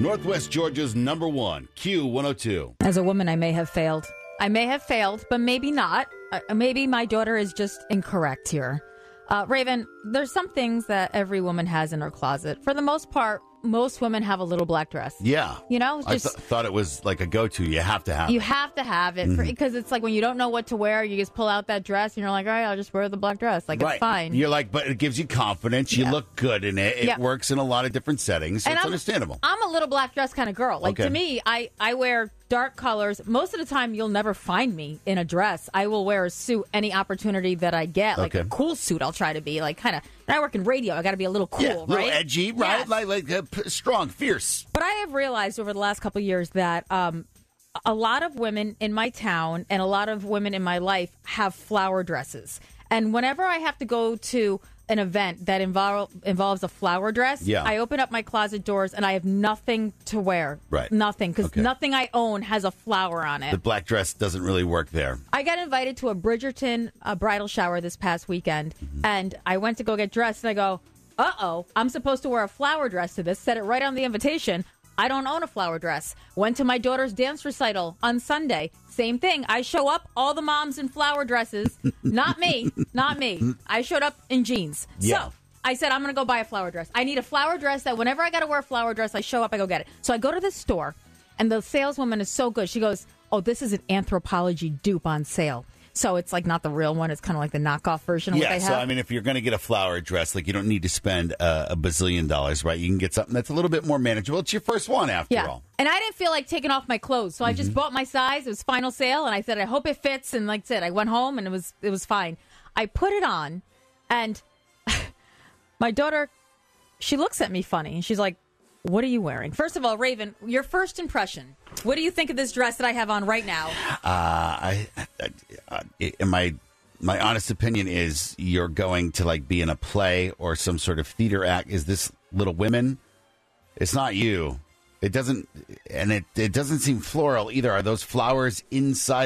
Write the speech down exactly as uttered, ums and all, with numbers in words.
Northwest Georgia's number one, Q one oh two. As a woman, I may have failed. I may have failed, but maybe not. Uh, maybe my daughter is just incorrect here. Uh, Raven, there's some things that every woman has in her closet. For the most part, most women have a little black dress. Yeah. You know, I just th- thought it was like a go-to. You have to have you it. have to have it because mm-hmm. it's like when you don't know what to wear, you just pull out that dress and you're like, all right, I'll just wear the black dress. Like, right. It's fine. You're like, but it gives you confidence. You yeah. look good in it. It yeah. works in a lot of different settings. So and it's I'm, understandable. I'm a little black dress kind of girl. Like, okay. to me, I, I wear dark colors. Most of the time, you'll never find me in a dress. I will wear a suit any opportunity that I get. Like okay. a cool suit, I'll try to be. Like, kind of, when I work in radio, I got to be a little cool, yeah, right? A little edgy, right? Yes. Like, like uh, p- strong, fierce. But I have realized over the last couple of years that um, a lot of women in my town and a lot of women in my life have flower dresses. And whenever I have to go to an event that invol- involves a flower dress, yeah. I open up my closet doors and I have nothing to wear. Right. Nothing, because okay. nothing I own has a flower on it. The black dress doesn't really work there. I got invited to a Bridgerton uh, bridal shower this past weekend, mm-hmm. and I went to go get dressed, and I go, uh-oh, I'm supposed to wear a flower dress to this. Said it right on the invitation. I don't own a flower dress. Went to my daughter's dance recital on Sunday. Same thing. I show up, all the moms in flower dresses. Not me. Not me. I showed up in jeans. Yeah. So I said, I'm going to go buy a flower dress. I need a flower dress that whenever I got to wear a flower dress, I show up, I go get it. So I go to this store, and the saleswoman is so good. She goes, oh, this is an Anthropologie dupe on sale. So it's like not the real one. It's kind of like the knockoff version of yeah, what they have. so I mean, if you're going to get a flower dress, like you don't need to spend uh, a bazillion dollars, right? You can get something that's a little bit more manageable. It's your first one, after yeah. all. And I didn't feel like taking off my clothes, so mm-hmm. I just bought my size. It was final sale, and I said, I hope it fits. And like I said, I went home, and it was it was fine. I put it on, and my daughter, she looks at me funny, and she's like, what are you wearing? First of all, Raven, your first impression. What do you think of this dress that I have on right now? Uh, I, I, I my my honest opinion is you're going to like be in a play or some sort of theater act. Is this Little Women? It's not you. It doesn't, and it it doesn't seem floral either. Are those flowers inside